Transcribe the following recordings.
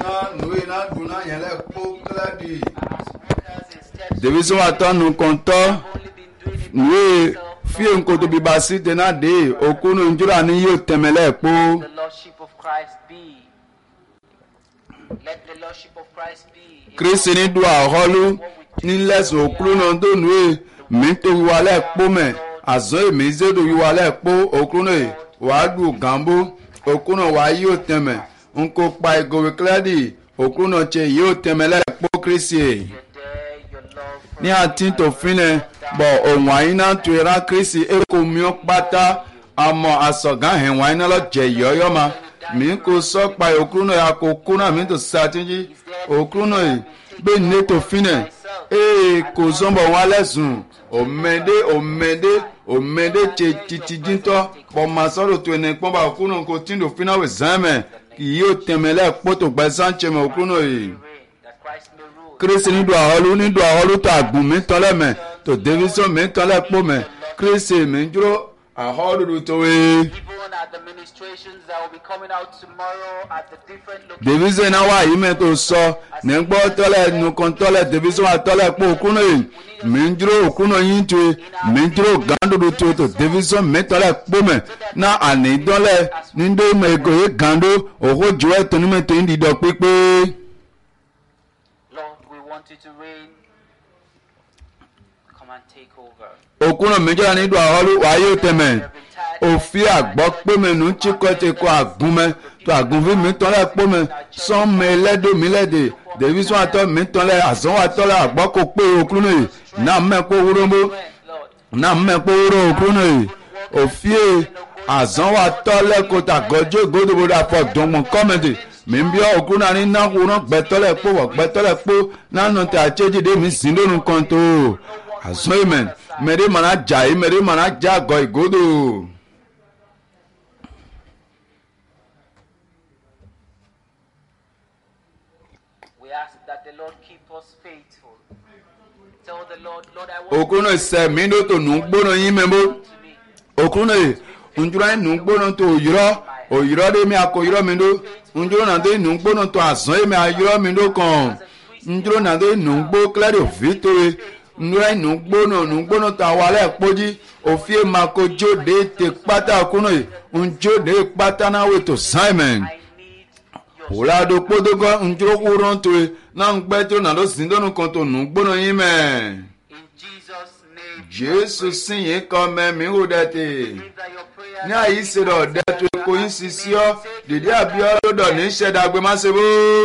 Division atonu konto we fie nkoto bibasi tena de okunu njura ni yo temele po. The lordship of Christ be. Let the lordship of Christ be. Kristi ni do aholu ni leso okunu no do nu mi to wiwale po me azo mi zedo wiwale po okunu wa du gambo okunu wa yo teme nko pa igowe kladi okunu che yo temele po Kristi. Ní àti tó fínlẹ̀ bọ̀ òun àyínà tó ra Kristi èkó miọ́ pátá àmọ́ àsọ̀gán ẹ̀wọ̀n àyínà lọ jẹ̀ yọ̀ọ́yọ́ ma mi kò sọ pa òkúrú náà kò kó náà mi tó sàtìjì òkúrú náà yìí bẹ́ẹ̀ ní tó fínlẹ̀ kò sọ́nbọ̀ wọn alẹ́sùn òmẹ́dé tse titi díntọ́ pọ̀ máa sọ̀rọ̀ tó ẹni pọ́nba òkúrú náà kò tí tó fínlẹ̀ wẹ̀ zẹ́mẹ̀ kì yóò tẹ̀mẹ́lẹ̀ kpọ́tò gbẹ́sán tsẹ̀mẹ̀ òkúrú náà yìí. Kristi nido aholu to agun mi tole me to division mi tole po me Kristi mi duro aholu to we division na wa yi me to so ne gbo tole nu kon tole division atole po okuno yi mi duro okuno yin to mi duro gando to division mi tole po me na ani dole nindo me go gando oho joe to ni me to ndi do pepe. You to reign. Come and take over. Okuno mejo ni do aholu wa yo teme ofi agbo pe me nu chikote ko agunme to agunvi mi ton le po me son me ledo mi lede division ato mi ton le azon ato le agbo ko pe okuno yi na me ko wurombo na me ko wuro okuno yi ofi azon wa to le ko ta gojo godo da for don mo comedy mi bí ọkùnrin ní náwó gbẹtọlẹ pọ wọ gbẹtọlẹ pọ nánú tí a ṣe jíde mi sí lónìí kan tó àṣọ ìmẹ mẹrin mọ̀nà jà yìí mẹrin mọ̀nà jà gọ ìgòdò. We ask that the Lord keep us faithful. Tell the Lord, Lord, I want ọkùnrin sẹ mi ló tó nù gbóná yín mẹ́mọ́ ọkùnrin njúra nù gbóná tó òyìrọ́ dé mi àkó yìrọ́ mi ló. Njuro na de nungbo no to azon eme ayiro mi do kan njuro na de nungbo claro victory nungbo no to awale poji ofie makojo de te pata kuno unjo de pata na we to Simon ola do podogo njuro kuron to na ngbeto na do sindo no kan to nungbo no yin me Jesus sin yin kan me mi ho dete ní àyí ṣe lọ dẹ́tu kò yín sisi ọ́ dìde àbí ọlọ́dọ̀ ní ṣẹ́dàgbé má ṣe bó.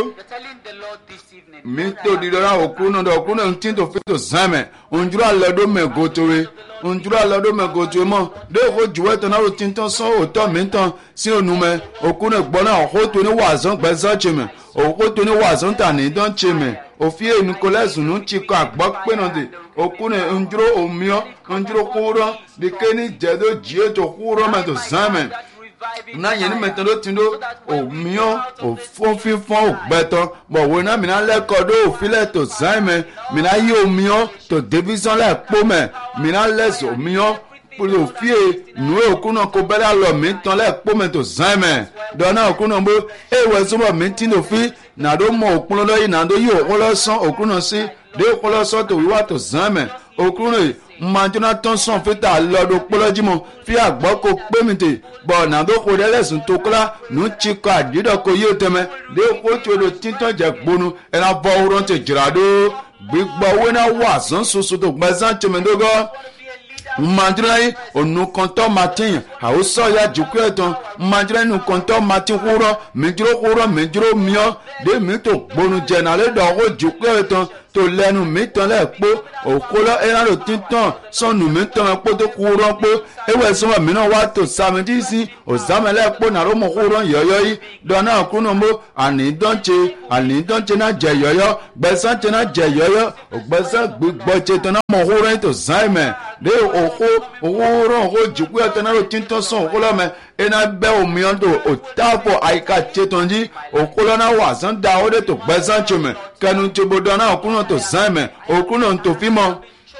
mi tó di lọ́la òkú náà ń tí tó fi tó sẹ́mẹ̀ òǹdúrà lọ́dọ̀ mẹ́gòtòwe mọ́ dé òkú jùwẹ́ tó náà ó ti tán sán òótọ́ mi tán sí ònú mẹ́ òkú náà gbọ́ náà òkú tó ní wàásán gbẹ́sán ṣe mẹ́ òkú tó ní wàásán tà ní dán ṣe mẹ́ òfin ènù kò lẹ́sùn ní chikọ àgbọ̀ pẹ́nà dè òkú náà ń dúró òmíọ́ ń dúró kúrọ́ dìké ní jẹ́dọ̀ jíé tó kúrọ́ mẹ́tò sẹ́mẹ̀ na yẹn ní mẹ́tọ́ ló ti dó òmíọ́ òfófífọ́n ògbẹ́tọ́ bọ̀ wọ́n náà mìíràn lẹ́kọ̀ọ́ dó òfilẹ̀ tó sẹ́mẹ̀ mìíràn yí òmíọ́ tó division lẹ́ pọ́ mẹ́ mìíràn lẹ́sùn òmíọ́ polo fie nu okuno ko bela lo mi tan le po me to zame do na okuno bo ewe so bo mi tin do fi na do mo okuno lo yi na do yi okolo san okuno si de okolo so to wiwa to zame okuno manjona ton son fi ta lo do polojimo fi agbo ko pe mi te bo na do ko delesun to kla nu chiko adido ko yi teme de ko chodo tinton je gbonu e na bo uron te jirado gbigbo we na wa san soso to gbazan chemendogo Mandrai onu konto matin hausa ya juketon mandrai nu konto matin huro mejro mio de mito gbonu jenale do ho juketon to lẹ́nu mi tan le po okolo eraro tintan sonu mi tan po to huro po ewe so mi na wa to samedi si o samele po na ro mo huro yoyo yi do na kuno mo ani donche na je yoyo gbesan che na je yoyo ogbesan gbigbo che to na mo huro to zaime de oko jukwe tenaro tinto son okolo me ena be omi ondo otapo aika chetonji okolo na wasan da ode to gbesan cheme kanu chebodo na okuno to zaime okuno to fimo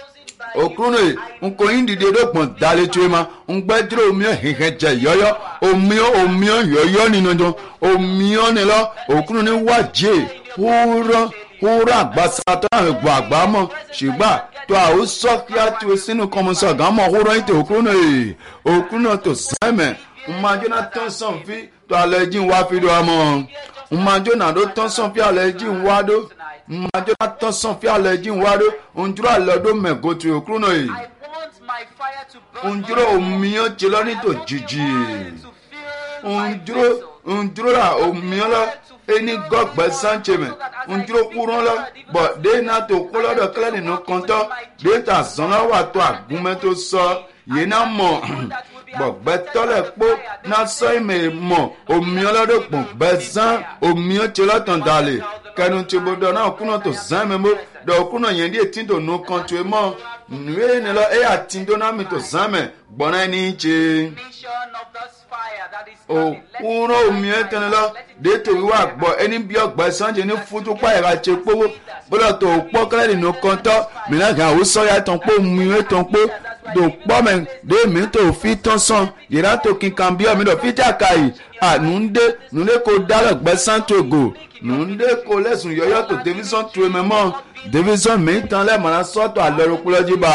okunu nkoyin dide do pon dale tue ma ngbedro omi hehe je yoyo omi yoyo ninu do omi ni lo okunu ni waje hura agbasa to àwọn egbo agba mo ṣùgbọ́n to a o so ki a tu sínú komo so gan mo hura ite okunu to same mmajona tonson fi to allergy wa fi do amo mmajona do tonson fi allergy wa do mmajona tonson fi allergy wa do onjuro alodo mego tu okunu I want my fire to burn. onjuro omiyo jelo ni to jiji onjuro la omiyo la eni gogbe sancheme onjuro kuron la but de na to kolo do kle nínú konto de ta zona wa to agunme to so ye na mo gbọ̀gbẹ́ tọ́lẹ̀ pó násọ ìmẹ̀ mọ̀ omi ọlọ́dọ̀pọ̀ gbẹ̀sán omi ọ̀tí ọlọ́tàn dalẹ̀ kẹnu tí gbọdọ̀ náà kúnà tó zán mi mọ́ dọ̀kúnà yẹn díẹ̀ tí tó nu kan tó mọ́ nùwé ni lọ ẹ̀yà tí tó náà mi tó zán mi gbọ́nà ẹni jẹ. òkúrò omi ẹ̀tẹ̀ni lọ dé tó wíwá gbọ́ ẹni bí ọgbẹ́ sánjẹ ní fúdúpá ẹ̀ka ṣe pówó bọ́dọ̀ tó pọ́ kẹ́lẹ́ nínú kan tọ́ mìíràn kí àwọn sọ́yà tán pé omi ẹ̀tàn pé do kpɔmɛ de mi to fi tɔn sɔn yìrá to kinkan bí ɔmi dɔ fi tí a ka yìí a nunde ko dalɛ gbɛsan to go nunde ko lɛsun yɔyɔ to division to mɛ mɔ division mi tán lɛ mana sɔtɔ alɛrɛ kplɔdzi ba.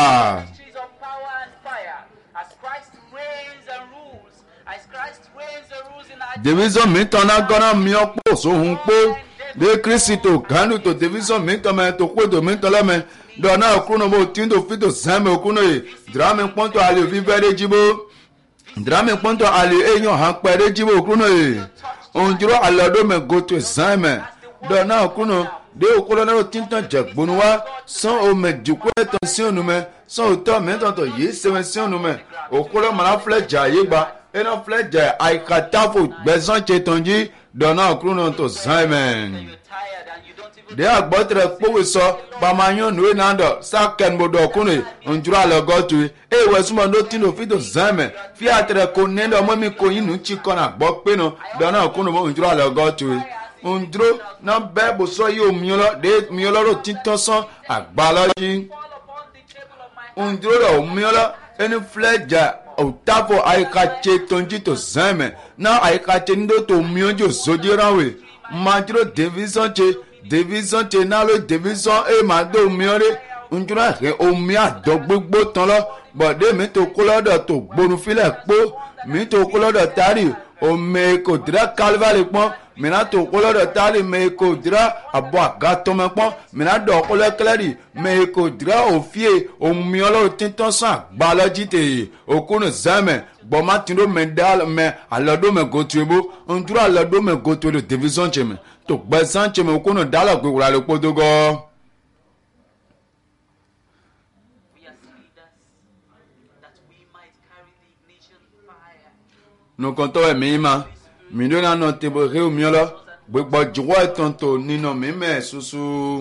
division mi tán na gɔnna miɔ kpɔ sohun kpɔ de kristo ganu to division mi tán mɛ to kpɔ to mi tán lɛ mɛ dɔnna okuno mo ti to fi to zɛmɛ okuno ye drame kpɔntɔ ali ofi fɛ de dzibo drame kpɔntɔ ali eyan hã kpɛ de dzibo okuno ye onjuro alɔdo mɛ goto zɛmɛ dɔnna okuno de okolo na ti tán dze gbonu wa sɔn o mɛ dukɔ etɔn si onu mɛ sɔn o tɔ mɛ tɔntɔ yi sɛmɛ si onu mɛ okolo mana filɛ dza ye gba ena filɛ dza ayikatafo gbɛsɔn tse tɔn dzi dɔnna okuno to zɛmɛ. de agbɔtere kpowe sɔ bamanyo nuwe nandɔ saken bodo kune njura le gɔtue eye wesuma no tino fito zame fiatre ko nendo momi ko yinu chiko na gbɔ pe no dɔna kunu mo njura le gɔtue ndro na be bo so yi omiolo de miolo ro tito sɔn agbaloji ndro ro omiolo eni fleja otafo ayikache tonji to zame na ayikache ndo to miojo zojirawe majro division che nalo division e ma do miore njura he omi adọ gbogbo tan lo bode mi to kolodo to gbonu file po mi to kolodo tari o me ko dira calvary pon mi na to kolodo tari me ko dira abo agato me pon mi na do kolo clery me ko dira ofie omi olo tinton san gba lojite okunu zame bo ma tindo medal me alodo me gotuebo njura alodo me gotuelo division che me to gbẹ̀sán tse mi kóno dálọ̀ pé wòlá lè kpótó gọ́. nukɔntɔ wɛ mi ma mi do na nɔ tebo he omi lɔ gbɛgbɔ dziwɔ etɔntɔ ninɔ mi mɛ susu.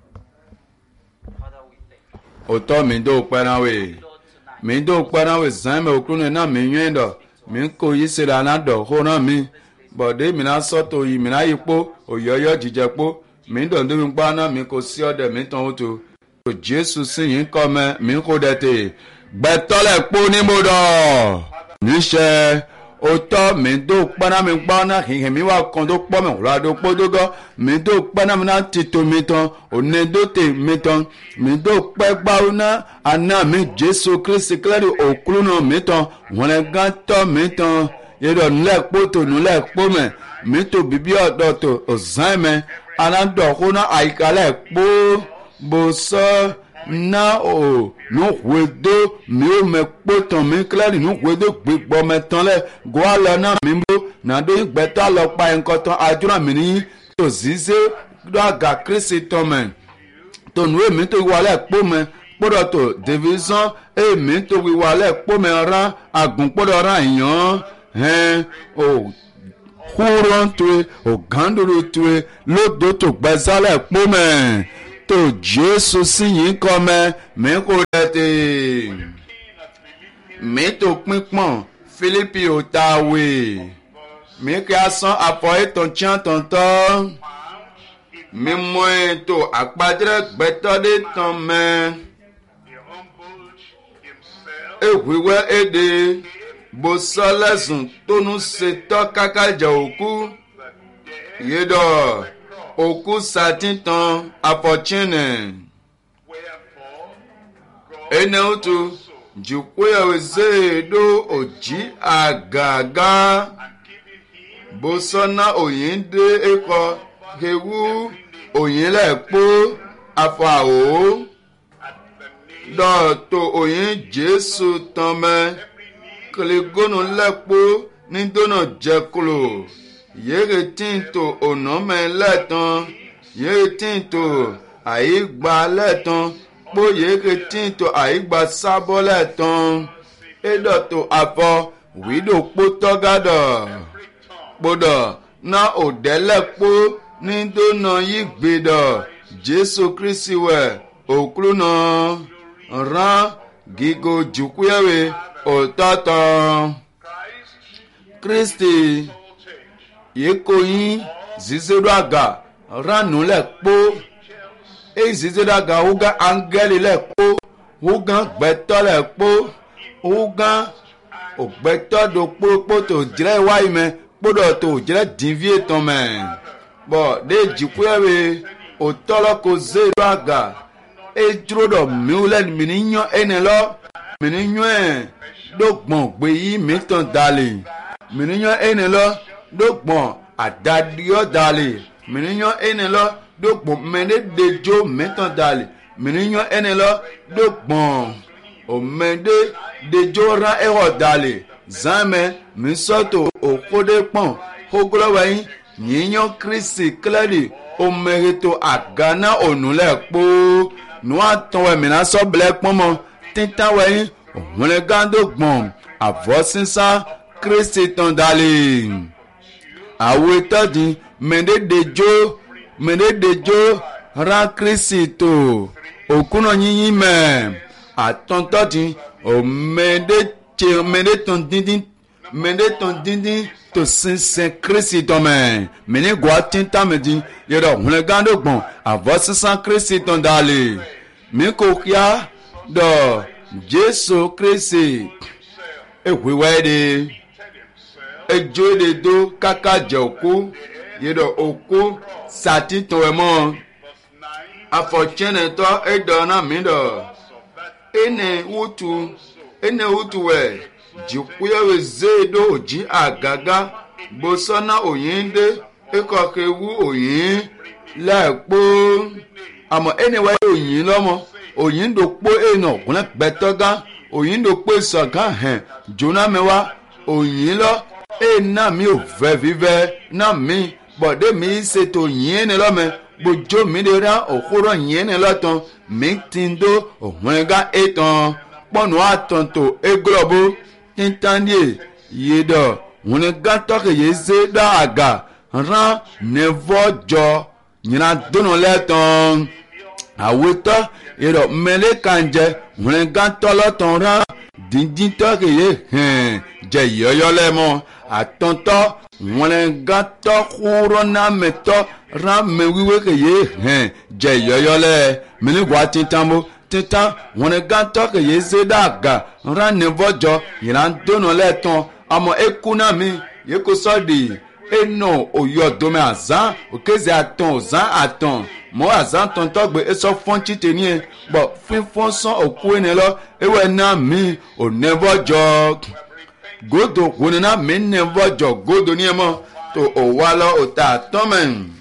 òtɔ mi do kpɛna we mi do kpɛna we zan mɛ okunu na mi nyuie dɔ mi ko yi se la na dɔ ho na mi. bọ̀dé mi náà sọ́tò yìí mi náà yí pó òyọ́yọ́ jíjẹ pó mi ń dọ̀ndó mi gbá náà mi kò sí ọ̀dẹ̀ mi tán ó tó tó jésù sí yìí kọ́ mẹ́ mi kò dẹ̀ tè gbẹ̀tọ́lẹ̀ pó ní mo dọ̀ níṣẹ́ òtọ́ mi tó pẹ́ná mi gbá náà hìhìn mi wá kan tó pọ́ mi wúlò àdó pó tó gọ́ mi tó pẹ́ná mi náà ti tó mi tán òní tó tè mi tán mi tó pẹ́ gbáwó náà àná mi jésù kristi kílẹ̀dì òkúrú náà mi tán wọ́n lẹ́ gán tọ́ mi tán yẹ́dọ̀ nulẹ̀ kpó tó nulẹ̀ kpó mẹ́ mi tó bibi ọ̀dọ̀ tó ọ̀zán mẹ́ anadọ̀ kó ná àyíkálẹ̀ kpó bòsọ́ ná o nuhuedo mi ò mẹ́ kpó tán mi kílẹ̀rì nuhuedo gbégbọ́ mẹ́ tán lẹ̀ gọ́ lọ náà mi bó nàdó gbẹ́tọ́ alọ́ pa ẹ̀ ńkọ́ tán adúrà mi ní tó zize do àgà kírísì tán mẹ́ tó nuwe mi tó wọlé kpó mẹ́ kpọ́dọ̀ tó division èmi tó wọlé kpó mẹ́ rán àgùn kpọ́dọ̀ rán yàn o kúrò tue o gandoro tue lódò tó gbẹsálẹ̀ kpọ́mẹ̀ tó jésù sí yìí kọ́ mẹ́ mi kò dẹ̀tẹ̀ mi tó pínpọ̀n fílípì ò ta wè mi kí a sán àfọ̀ ètò tiẹ́ tọ̀ntọ́ mi mọ ètò àpàdé gbẹtọ́ dé tán mẹ́ ewiwe ede bosalẹsùn tónú ṣetọ́ kákájà òkú yédọ̀ òkú sàtìtàn àfọ̀chínì ene otu jùkwéyàwó zéèdó òjì àgàgà bosọ́nà òyìn dé ẹ̀kọ́ hewu òyìn lẹ́ẹ̀kpó afọ àwò dọ̀tò òyìn jésù tán mẹ́ kìlìgónù lẹ́ẹ̀kpó nídónà jẹ́kúlò yéèrè tìǹtò ònàmẹ́ lẹ́ẹ̀tàn yéèrè tìǹtò àyígbà lẹ́ẹ̀tàn kpó yéèrè tìǹtò àyígbà sábọ́ lẹ́ẹ̀tàn édọ̀tò afọ wíìdò kpó tọ́gádọ̀ kpódọ̀ ná òdẹ́lẹ́kpó nídónà yí gbèdọ̀ jésù kristi wẹ̀ òkúrú nà rán gígo jùkúyẹ̀wé òtọ́tọ̀ kristi yíkóyín zizedo àgà ránù lẹ́kpó èyí zizedo àgà wúgá áńgẹ́lì lẹ́kpó wúgá gbẹ́tọ́ lẹ́kpó wúgá ògbẹ́tọ́ do kpókpó tó dzrẹ́ wáyé mẹ́ kpódọ̀ tó dzrẹ́ dìvie tán mẹ́ bọ̀ ɖe dzikúyẹ̀wé òtọ́lọ́ kò zédo àgà edzro dọ̀ miwulẹ̀ mìíní nyọ́ ene lọ mìíní nyọ́ ẹ̀ ɖó gbọ̀n gbé yí mìtàn dalè mìíní nyọ́ ene lọ ɖó gbọ̀n àdàdìọ́ dalè mìíní nyọ́ ene lọ ɖó gbọ̀n mẹ́lẹ́ dedzo mìtàn dalè mìíní nyọ́ ene lọ ɖó gbọ̀n òmẹ́dẹ́ dedzo rán ẹ̀họ́ dalè zãmẹ́ mísọ́tò òkúdé pọ̀n hógólọ́wẹ́yìn yíyan kristi kílẹ̀dì omeheto àgánà ònúlẹ̀ kpó nua tọ̀wẹ̀ mìíràn sọ́bìlẹ̀ pọ́nmọ́ títà wẹ̀yìn òhunlẹ̀ gándó gbọ̀n àvọ́ sísá kristi tán dalẹ̀ àwọ̀ ìtọ́jú mẹ́ndédéjó rán kristi tó òkúnà yíyí mẹ́ àtọ́ntọ́jú mẹ́ndétàn díndín to sinsin kristi tɔmɛ mini gua tinta mi di yɛrɛ hunɛ gando gbɔn avɔ sisan kristi tɔn daale mi ko kia dɔ jesu kristi ehuiwɛ de edzo de do kaka dze oku yɛrɛ oku sati tɔwɛ mɔ afɔtsiɛnɛtɔ edɔ na mi dɔ ene wutu wɛ. Jùkúyẹ̀wé zéèdó òjì àgàgà bosọ́nà òyìn dé ekọ̀kẹ́wù òyìn lẹ́ẹ̀kpó àmọ́ ẹniwá òyìn lọ́mọ òyìn dò kpó ẹnà ògùnlẹ̀ gbẹtọ́gá òyìn dò kpó ìsọ̀gá hẹn jóná mẹ́wàá òyìn lọ ẹ̀nà mi ò fẹ́ fífẹ́ náà mi bọ̀dé mi ṣètò yìn ẹni lọ́mẹ gbòjó mi lè rán òkúrọ̀ yìn ẹni lọ́tàn mi ti ń dó ògùnlẹ̀gá ẹ̀tàn pọ̀nù àtọ̀ntò églọ́bó tintandie yedɔ ŋuni gãtɔ ke ye ze ɖe aga rán nevɔ dzɔ nyina dono lɛ tɔn awetɔ yedɔ mele kanjɛ ŋuni gãtɔ lɛ tɔn rán dindintɔ ke ye hɛn dze yɔyɔ lɛ mɔ atɔntɔ ŋuni gãtɔ kúrɔ nametɔ rán mewiwe ke ye hɛn dze yɔyɔ lɛ mele bɔ atintambo. Titan ŋuni gãtɔ ke ye ze ɖe aga rán nevɔ dzɔ yìnyɛn dono lɛ tɔn amɔ eku na mi ye ko sɔ ɖi enɔ oyɔ dome azã okeze atɔn ozã atɔn mɔ azã tɔntɔ gbe esɔ fɔntsi tenie bɔn fífɔn sɔn oku ene lɔ ewɔ na mi onevɔ dzɔ godo ŋuni na mi nevɔ dzɔ godo nie mɔ to owa lɔ ota atɔn mɛ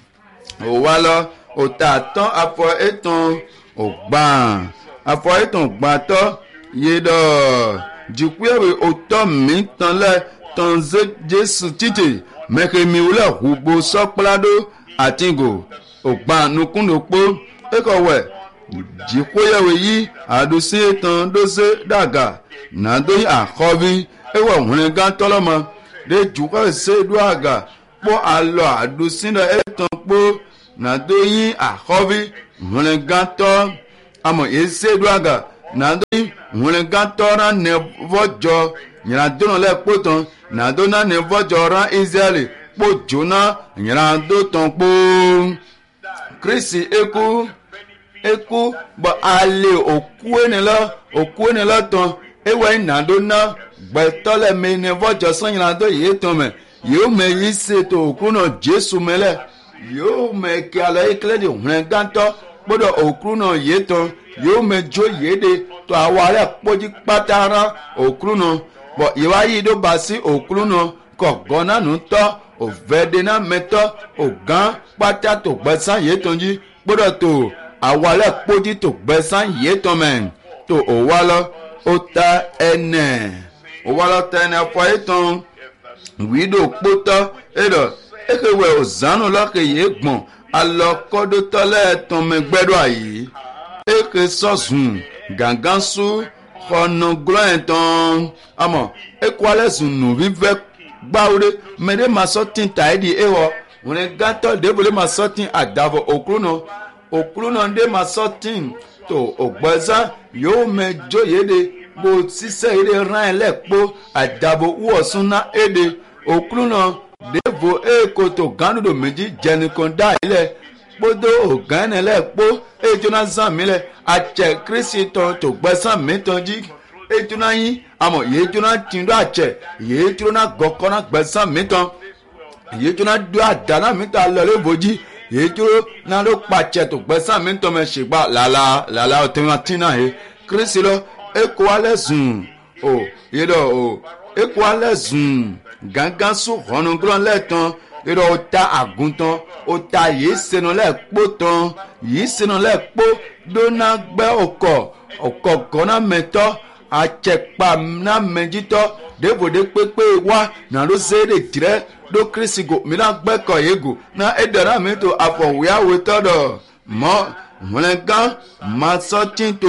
owa lɔ ota atɔn afɔ etɔn ògbà afọ ìtàn gbàtọ́ yédọ̀ jùkúyẹ̀wé òtọ́ mi tán lẹ̀ tán zé jésù títì mẹ́kẹ́mi wúlẹ̀ hùgbò sọ́kpladó àtìgò ògbà nukúndòkpó ekọ̀wẹ̀ jùkúyẹ̀wé yí àdùsí tán dóse dàgà nàdóyè àkọ́bí ewọ̀ hùnìgá tọ́lọ́mọ dé jùkúyẹ̀wé sẹ́dú àgà kpó alọ́ àdùsí dẹ̀ ẹ̀tàn kpó nàdóyè àkọ́bí hùnìgá tọ́ àmọ́ èsè dùgà nàdó hùnìgàtọ́ rán nẹ́fọ́jọ́ nyìràdónà lẹ́ kpótàn nàdó ná nẹ́fọ́jọ́ rán israẹli kpó jóná nyìràdó tán kpó kristi eku bọ́ alẹ́ òkú ẹni lọ tán ewe nando na gbẹtọlẹ mi ni vọjọ sọnyìnàdó yìí tán mẹ yóò mẹ yìí ṣètò òkúnà jésù mẹlẹ yóò mẹ kí alọ ekele de hùn gàntọ gbọdọ òkúnà yìí tán yóò mẹ jó yìí de tó àwọn ará kpọjí pátárá òkúnà bọ ìwà yìí ló bá sí òkúnà kọgán náà nù tọ òvẹdẹ náà mẹtọ ògán pátá tó gbẹsán yìí tán jí gbọdọ tó àwọn ará kpọjí tó gbẹsán yìí tán mẹ tó òwà lọ ó ta ẹnẹ òwà lọ ta ẹnẹ fọ yìí tán wíìdò kpótọ ẹdọ ekewe òzánù lọkè yìí gbọn alọkọdọtọlẹ tọmẹgbẹdọ àyè eke sọsùn gàngán sú xɔnuglɔ ɛtɔn amɔ ekualɛ sunu vivɛ gbawore mɛɖe ma sɔtin ta yi di ewɔ wòle gãtɔ debole ma sɔtin adavɔ okulunɔ ɖe ma sɔtin to ogbɛza yewo mɛ dzo ye de bo sisɛ yi de ràn lɛ kpó adavo wòsùn na eɖe okulunɔ devo ekoto gãnudo méjì jẹnikɔn da yi lɛ kpodo ògán ẹ̀ lẹ́ kpó edzona zan mi lẹ atsẹ kristi tán tó gbẹsán mi tán dzi edzona yín àmọ yìí edzona tì do atsẹ yìí edzona gọkọna gbẹsán mi tán yìí edzona do adana mi tán alọ lé vodzi yìí edzona do kpatsẹ tó gbẹsán mi tán mẹ ṣègbà lala ọtẹwọn tina yìí kristi lọ eko alẹ zùn o yìí lọ o eko alẹ zùn gángan sùn xɔnuglọ lẹ tán yìí o ta àgùntàn o ta yìí senu lẹ kpó tán yìí senu lẹ kpó dona gbẹ ọkọ gọnà mẹtọ atsẹkpa na mẹdzitọ dèbòdè kpékpé wa nàdó se de tirẹ do kristi go mina gbẹ kọ yìí go na edana mi to afọwìyàwó tọ dọ mọ wọlẹgán masọtin to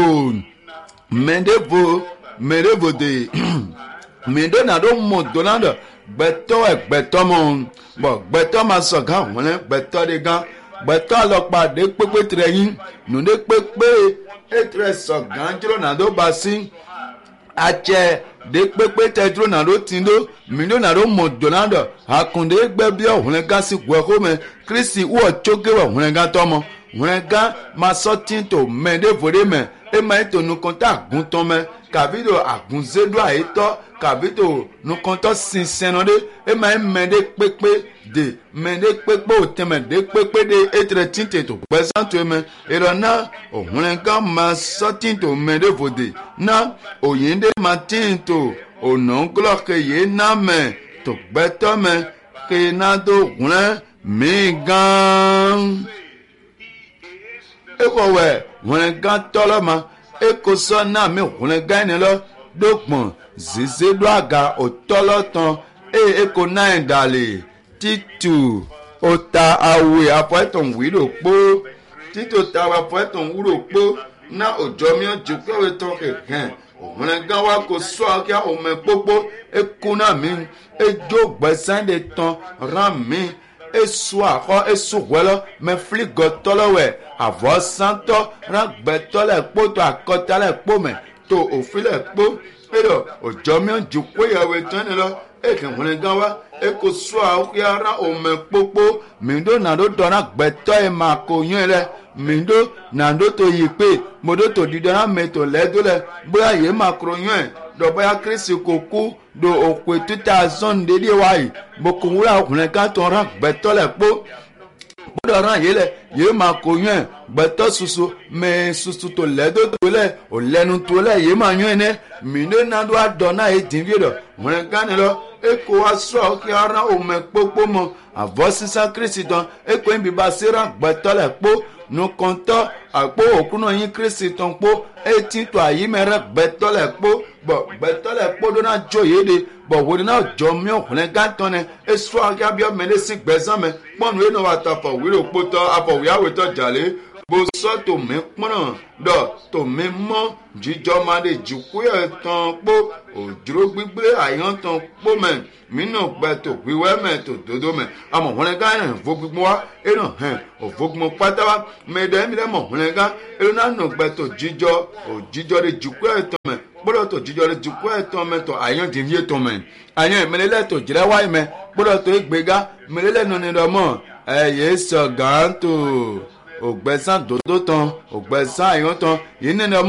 mẹdẹvo de mẹdẹ nàdó mọ dọnà dọ gbẹtọ mọ bọ gbẹtọ ma sọ gan wọlé gbẹtọ de gan gbẹtọ alọpa de kpékpé tirẹ yín nùdé kpékpé etirẹ sọ gan dúró nàdó bá sí atsẹ de kpékpé tẹ dúró nàdó tìǹdó mìíràn nàdó mọ dọnàdọ àkùndé gbẹbíọ wọlé gan sí wẹkọ mẹ kristi wọ tsoge wẹ wọlé gan tọmọ wọlé gan ma sọ tìǹtò mẹ de vòdé mẹ ema ètò nukọ̀ntà àgùntàn mẹ kàbí tó àgùnzédó àyètọ́ kàbí tó nukọ̀ntà sísẹ́nà dé ema mẹ́ẹ̀dé pépé de mẹ́ẹ̀dé pépé òtẹ́mẹ̀ dé pépé de ètèrè tìǹtè tó gbẹ́sán tó mẹ́ èrò náà òhunrẹ́gá máa sọ tìǹtò mẹ́ẹ̀dé vòdè náà òyìnbó máa tìǹtò ònàgọ́lọ́ kẹyẹ náà mẹ́ tó gbẹ́tọ́ mẹ́ kẹyẹ náà tó hunrẹ́ mí gán. ekɔwɛ hlɛgã tɔlɔ ma ekosɔ na mi hlɛgã yi lɔ do gbɔn zeze do aga otɔlɔ tɔn eye eko na yi dali titu ota awe afɔɛtɔn wi do kpo titu ta awe afɔɛtɔn wi do kpo na odzɔ mi dzikpɛwɛ tɔn kɛkɛ hlɛgã wa ko sɔ akia ome kpokpo eku na mi edzo gbɛsɛn de tɔn ran mi. Esu axɔ esu wɛlɔ mɛ fili gɔtɔ lɛ wɛ avɔ santɔ ragbɛtɔ lɛ kpó to akɔta lɛ kpó mɛ to òfi lɛ kpó eyɔ òdzɔmiɔ dzukɔ yɛwɛ tɔn ne lɔ eke hlɛ gã wa eko su ahia ra ome kpokpo mindo nado dɔ ragbɛtɔ yi ma ko nyɔɛ lɛ mindo nado to yi kpe modo to didi na me to lɛ do lɛ bóyá yé ma kro nyɔɛ dɔbɔya kristi ko ku do òkè tuta zɔn dédé wa yi boko wúlò hlɛ gã tɔn ragbɛtɔ lɛ kpó gbọ́dọ̀ ràn yé lẹ̀ yé máa kó yún ẹ̀ gbẹ́tọ́ soso mẹ́ soso tó lẹ́dọ̀ tó lẹ̀ ò lẹ́nu tó lẹ̀ yé máa yún ẹ̀ nẹ́ mìíràn náà ló wá dọ̀ náà yé dín fídọ̀ wọ́n gánni lọ eko wa sọ kí ara òun ẹ̀ kpókpó mọ́ àvọ́ sísá kristi tán eko yín bíbá síra gbẹ́tọ́ lẹ̀ kpó nukɔntɔ akpó òkúnà yín kristi tán kpó etí tó àyímẹ́rẹ́ gbẹ́tọ́ lẹ̀ kpó bọ̀ gbẹ́tọ́ lẹ̀ kpó dó náà dzo yé de bọ̀ wòle náà dzɔ miɔ hlɛ gãtɔ nɛ esɔ akiabiɔ mɛ ne si gbɛzã mɛ kpɔnu yɛ nɔ wa ta afɔ wíwò kpótɔ afɔ wíwáwòtɔ dzalé bosɔ tó mɛ kpɔnɔ dɔ tó mɛ mɔ dzidzɔ ma de dzikuyɛ tɔn kpó òdzro gbígbé àyàn tɔn kpó mɛ minɔ gbɛ tó wíwɛ mɛ tó dodo mɛ amɔ hlɛ gã yɛ vogbimɔ wa enɔ hɛn òvogbimɔ kpata wa mɛ dɛ mi dɛ mɔ hlɛ gã ena nɔ gbɛ tó dzidzɔ òdzidzɔ de dzikuyɛ tɔn mɛ gbọ́dọ̀ tó jíjọ rẹ jùkú ẹ̀tọ́ mẹ́tọ̀ àyàn dìrí ètò mẹ́ àyàn ìmẹ́lẹ́lẹ́ tó jìrẹ́ wáyé mẹ́ gbọ́dọ̀ tó gbéga ìmẹ́lẹ́lẹ́ nínú ìdọ́mọ́ ẹ̀yẹ sọ gàán tó ògbẹ́sán dòdó tán ògbẹ́sán àyàn tán yìí nínú ọmọ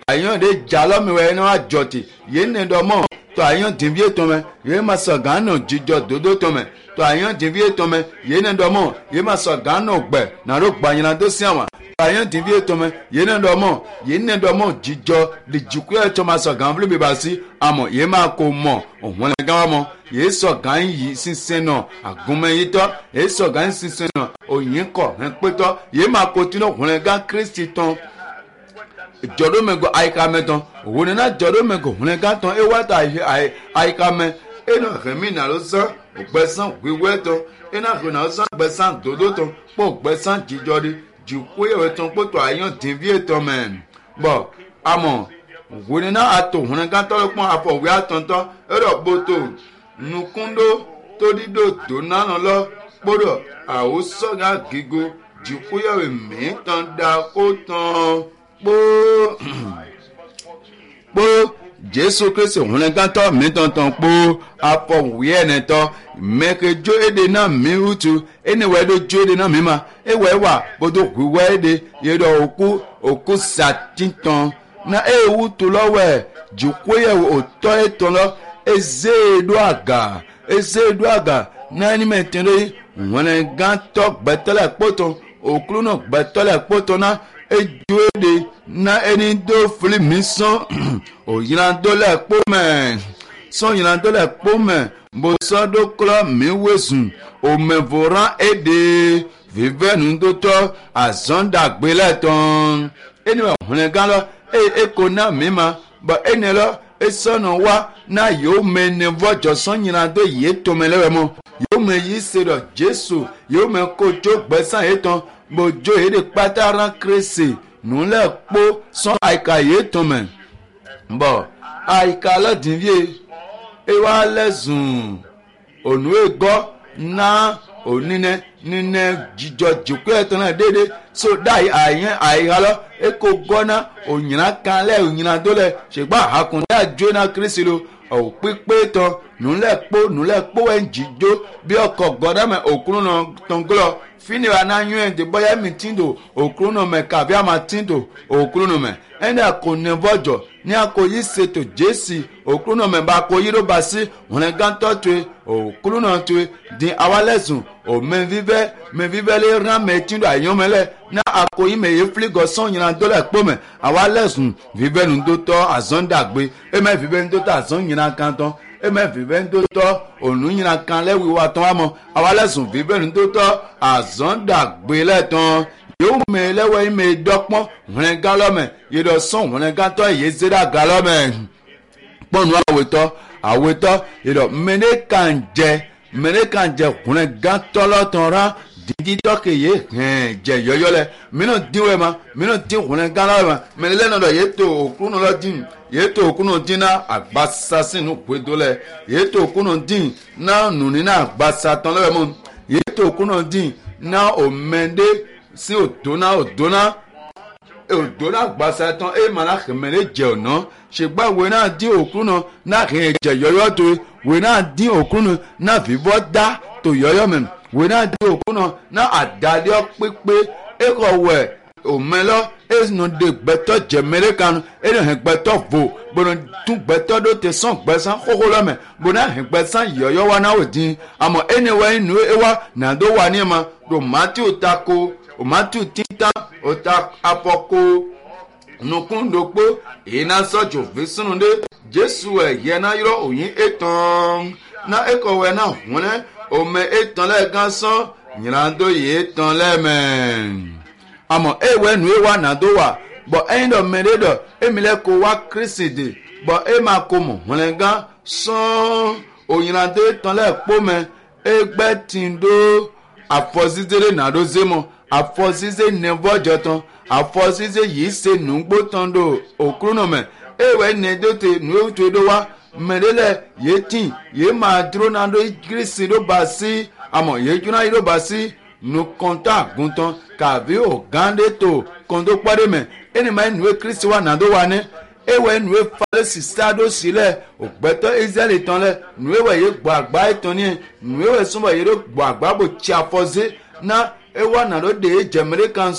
ayon de jalo mi we no ajoti ye ne do mo to ayon dinvie to me ye ma so gan no jijo dodo to me to ayon dinvie to me ye ne do mo ye ma so gan no gbe na ro gba yin do si awon ayon dinvie to me ye ne do mo jijo de jiku e to ma so gan blu be ba si amo ye ma ko mo ohun le gan mo ye so gan yi sinsin no agunme yi to ye so gan sinsin no oyin ko en pe to ye ma ko ti no ohun le gan Kristi ton jọdọ mẹgọ àyíká mẹtàn òwò nínú jọdọ mẹgọ òun ká tán ewáta àyíká mẹ ẹnà rẹmí nà ló sàn ògbẹsàn wíwẹ tán ẹnà rẹmí nà ló sàn ògbẹsàn dòdò tán pọ ògbẹsàn jíjọdí jùkú ìwé tán pọtò àyàn dìbí ètò mẹ bọ àmọ òwò nínú àtò òun ká tọrọ pọn àfọwé àtọntọ ẹrọ gbótò nùkúndó tó dídò tó nánà lọ gbọdọ àwòsàn gígo jùkú ìwé mí tán dá kó tán. kpó Jésù Kristi òun gàtọ mi tọ̀ntọ̀n kpó afọwùyẹ ẹnẹtọ mẹkẹjọ èdè náà mi wùtú ẹniwẹ ẹdọ jọ èdè náà mi ma ewẹ wà bọdọ wíwẹ èdè yẹdọ òkú sàtìtàn na ewu tó lọwẹ jùkúyẹ òtọ ètò lọ eze èdò àgà náà ẹni mẹtẹrẹ òun gàtọ gbẹtọlẹ kpọtọ òkúrú náà gbẹtọlẹ kpọtọ náà. Ejuede na eni do fili mi sɔn oyina do lɛ kpɔmɛ sɔn yina do lɛ kpɔmɛ bosɔn do klɔ mi wesun omevoran ede vivɛ nudotɔ azɔndagbe lɛ tɔn eni wɛ hɔnɛ gan lɔ eko na mi ma bɔn eni lɔ esɔnɔ wa na yewo me nevɔ jɔsɔn yina do ye tɔmɛ lɛ wɛ mɔ yewo me yi se dɔ Jesu yewo me ko tso gbɛsan ye tɔn. Bojo ede kpataran Kristi nulẹ̀ kpó sọ́n àyíká yé tó mẹ́ bọ̀ àyíká lọ́dìnvíye ewa lẹ́sùn ònú egọ́ ná onínẹ nínẹ jíjọ jùkú ẹ̀tọ́ náà dédé so dá àyẹn àyíká lọ eko gọ́ná òyìnbá kan lẹ́ òyìnbá tó lẹ̀ ṣègbà àkùndá jóná Kristi lo ọ̀ pípé tán nulẹ̀ kpó ẹ̀ ń jíjó bí ọkọ̀ gọ́dámẹ̀ òkúrú náà tán gbọ́ fini wa na nyuɛ de bɔya mi ti do okuru no mɛ kabi ama ti do okuru no mɛ ɛni ako nevɔdzɔ ni ako yi seto Jesi okuru no mɛ ba ko yiro basi wɔn gãtɔ toe okuru no toe di awalɛsùn o mɛvivɛ le ran mɛ ti do ayɔmɛ lɛ na ako yi mɛ ye fili gɔsɔn yina do lɛ kpɔ mɛ awalɛsùn vivɛ nudotɔ azɔndagbe emɛ vivɛ nudotɔ azɔn yina kantɔ. Eme vive ntotɔ onu nyina kan lɛ wiwa tɔn amɔ awa lɛ sùn vive ntotɔ azɔndagbe lɛ tɔn yewu me lɛ wɛ me dɔkpɔn hlɛ galɔ mɛ yedɔ sɔn hlɛ gatɔ yeze da galɔ mɛ kpɔnu awetɔ yedɔ mene kan jɛ hlɛ gatɔ lɔ tɔn ra didi dɔ ke ye hɛn jɛ yɔyɔ lɛ minnu di wɛ ma minnu di hlɛ galɔ ma mɛ lɛ nɔ dɔ ye to okunu lɔ di yeto okunu din na agbasa sinu gbedo lẹ yeto okunu din na nuni na agbasa tán lọ́wọ́ mọ́ yeto okunu din na omende sí odona agbasa tán ma na xemẹ́lẹ́ jẹ ọ̀nà ṣègbà wo náà dín okunu na xẹ̀ jẹ yọyọ tó wo náà dín okunu na vivọ́ dá tó yọyọ mẹ́ wo náà dín okunu na àdàlẹ́ pípé ẹ̀kọ́ wẹ̀ òmẹ́lọ́ enu de gbẹtọ jẹmẹrẹ kanu enu hẹn gbẹtọ vo bono tún gbẹtọ do te sọn gbẹsan kókó lọmẹ bono hẹn gbẹsan yọyọ wa náà ò dín àmọ ẹniwẹ inú ewa nàdó wà ní ẹma do Matthew tako Matthew títà ọta afọkó nukundokpo iná sọjọ fisununde Jésù ẹ yẹ náà yọrọ òyìn ètàn náà ẹkọwẹ náà wọnẹ ọmọ ètàn lẹẹkan sán nyìnàdó yìí ètàn lẹẹmẹ. Àmọ́ ewe nu ewa na do wa bọ ẹyin dọ mẹrẹ dọ emilẹ ko wa Kristi de bọ ema ko mọ hùnẹgàn sọn òyìnbó tán lẹ kpọ mẹ ẹgbẹ tìǹdó àfọsíṣẹlẹ nàdó zémọ àfọsíṣẹ nẹfọjọ tán àfọsíṣẹ yìí ṣe nùgbó tán do òkúrú nà mẹ ewe nẹdó te nu ewu tó do wa mẹrẹ lẹ yé tì yé máa dúró nàdó Kristi ló bá sí àmọ́ yé jóná yìí ló bá sí nu kɔntɔ aguntɔn kavi o gande to kɔntɔ kpɔɖe me enima enue Kristi wa nado wa ne ewɔ enue fale sisa do si lɛ ogbɛtɔ Israɛli tɔn lɛ nue wɔ ye gbɔ agba etɔn nie nue wɔ sɔnbɔ ye do gbɔ agba bo tsi afɔze na ewɔ nado de ye dzemere kan sɔn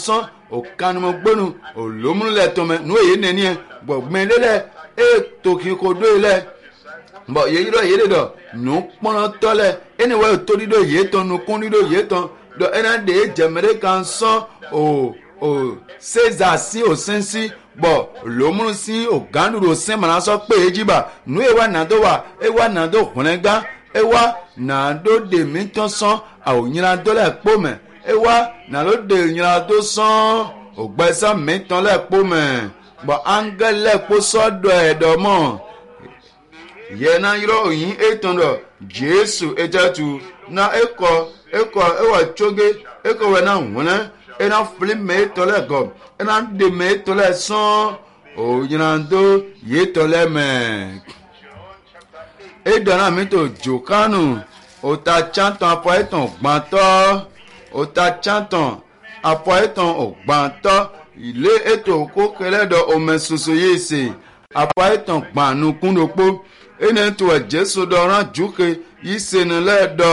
o kanu mo gbonu o lomunu le tome nu ye neni e bo mendele e to ki ko do le bo ye do ye do nu pono tole anyway to do ye ton nu kun do ye ton do ena de jemere kan so o César si o sensi bo lomunu si o gandu do sen mana so pe ejiba nu e wa na do wa e wa na do kunega e wa na do de mi ton so a o nyira do le po me e wa na lo de nyira do so o gbe sa mi ton le po me bo angel le po so do e do mo ye na yiro yin e ton do Jesu ejatu na eko e wa choge eko we na wona ena fili me tole go ena de me tole son o yinando ye tole me e dona mi to jokanu o ta chanton apo eton gbanto o ta chanton apo eton o gbanto ile eto ko kele do o mesusu yese apo eton gbanu kunopo ene to Jesu do ran juke yise ne le do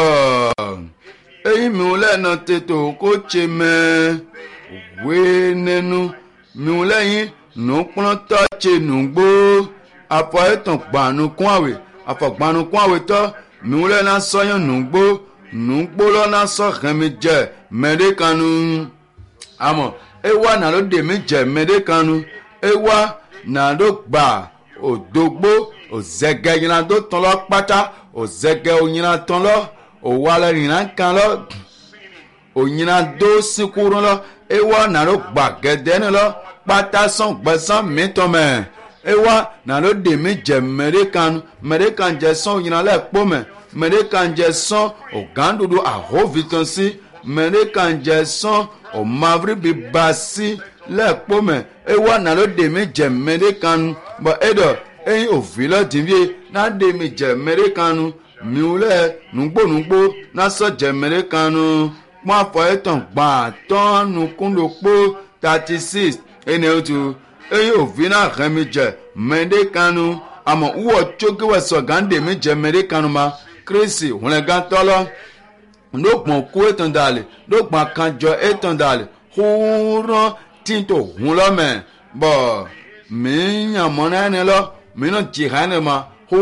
eyi mi ò lẹ́nu tètò kó tse mẹ́ wé nínú mi ò lẹ́yìn nù kplọ́n tọ́ tse nùgbó afọ ẹ̀tàn gbanu kún àwẹ̀ afọ gbanu kún àwẹ̀ tọ́ mi ò lẹ́nu asọ́yàn nùgbó lọ́nà sọ hẹ́mi jẹ mẹ́rẹ́ kanu àmọ́ ewa nàló dèmí jẹ mẹ́rẹ́ kanu ewa nàló gbà òdògbó òzẹ́gẹ́ yìnyín tó tán lọ pátá òzẹ́gẹ́ òyìnbó tán lọ òwàlẹ̀ yìnyín kan lọ òyìnbó dó síkúrú lọ ewa nàló gbàgẹ́dẹ́ ni lọ pátá sàn gbẹ̀sán mìtọ́ mẹ́ ewa nàló dèmí jẹ mẹ́rẹ́ kan jẹ sàn òyìnbó lẹ́ kpọ́ mẹ́ mẹ́rẹ́ kan jẹ sàn ògàndùdù àhóvitan sí mẹ́rẹ́ kan jẹ sàn òmàvrí bí basí lẹ́ kpọ́ mẹ́ ewa nàló dèmí jẹ mẹ́rẹ́ kan bọ̀ ẹ̀dọ̀ ẹ̀yin òfin lọ dìbíye náà dèmí jẹ mẹ́rẹ́ kan miwulẹ̀ nugbonugbo nasọ jẹmẹrẹ kanu kpọ́n afọ ẹ̀tàn gbà tán nukundokpo 36 ẹnẹ otu ẹ̀yin òfin náà hẹ́mi jẹ mẹ́rẹ́ kanu àmọ́ wúwọ́ tsogiwẹ̀ sọ̀gàndé mi jẹ mẹ́rẹ́ kanu ma kírísì hùnẹ̀gán tọ́lọ́ lóògbọ̀n kú ẹ̀tàn dàlẹ̀ lóògbọ̀n kanjọ ẹ̀tàn dàlẹ̀ húrán tìǹtò hùlọ́mẹ̀ bọ̀ mí yàmọ́nà ẹni lọ mí náà jìhà ẹni ma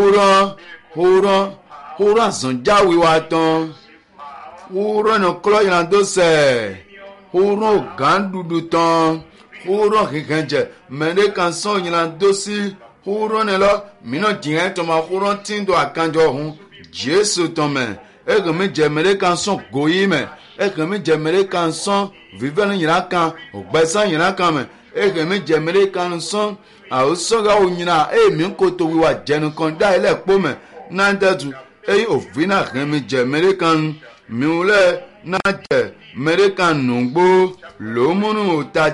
húrán zọ̀njáwé wa tán húrán ní kúlọ̀ yìí tó sẹ̀ húrán gàndùdù tán húrán kìkàn jẹ mẹ́rẹ́ kan sọ̀ yìí tó sí húrán ní lọ mí náà jìhà ẹ̀tàn ma húrán tìǹtò àkànjọ ọ̀hún Jésù tán mẹ́ ẹ̀gàn mi jẹ mẹ́rẹ́ kan sọ̀ gòyí mẹ́ ẹ̀gàn mi jẹ mẹ́rẹ́ kan sọ̀ vivẹ́ ní yìnyín kan ògbẹ́sán yìnyín kan mẹ́ ẹ̀gàn mi jẹ mẹ́rẹ́ kan sọ̀ àwọn sọ́gà òyìnbó èmi kò tó wíwá jẹnu kan dá ilẹ̀ pọ́ mẹ́ náà tẹ̀tù ẹ̀yin òfin náà kàn mí jẹ mẹ́rẹ́ kan miwulẹ̀ náà jẹ mẹ́rẹ́ kan nùgbó lòmúnú ta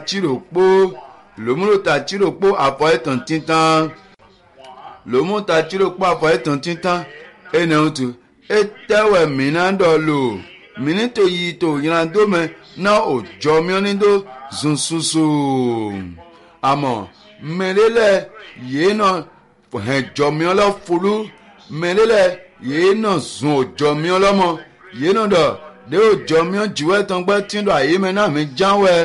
tìrò pó àfọ ẹ̀tàn títàn lòmúnú ta tìrò pó àfọ ẹ̀tàn títàn ẹnì ọ̀tù ẹ̀tẹ̀wẹ̀ mìíràn dọ̀ lò mìíràn tó yí tó yìnyín dómẹ náà òjò mìíràn tó zùn ṣoṣo àmọ́ mẹ́rẹ́lẹ̀ yìí náà hẹ̀jọ̀ mìíràn lọ fúlú mẹ́rẹ́lẹ̀ yìí náà zùn òjò mìíràn lọ́mọ yìí náà dọ̀ dé òjò mìíràn jìwẹ́ tán gbẹ́ tí ń dọ̀ àyè mẹ́ náà mi jáwẹ́